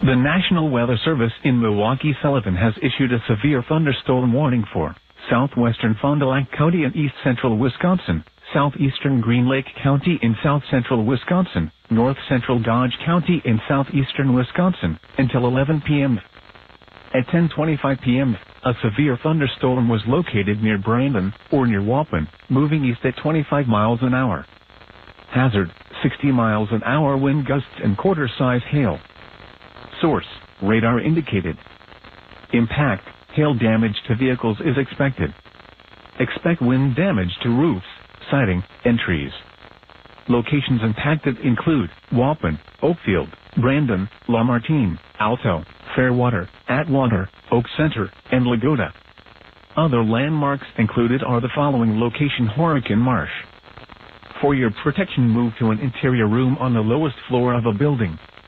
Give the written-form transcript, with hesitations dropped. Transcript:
The National Weather Service in Milwaukee Sullivan has issued a severe thunderstorm warning for southwestern Fond du Lac County in east central Wisconsin, southeastern Green Lake County in south central Wisconsin, north central Dodge County in southeastern Wisconsin, until 11 p.m. At 10:25 p.m., a severe thunderstorm was located near Brandon, or near Waupun, moving east at 25 miles an hour. Hazard, 60 miles an hour wind gusts and quarter-size hail. Source, radar indicated. Impact, hail damage to vehicles is expected. Expect wind damage to roofs, siding, and trees. Locations impacted include Waupun, Oakfield, Brandon, Lamartine, Alto, Fairwater, Atwater, Oak Center, and Lagoda. Other landmarks included are the following location: Hurricane Marsh. For your protection, move to an interior room on the lowest floor of a building.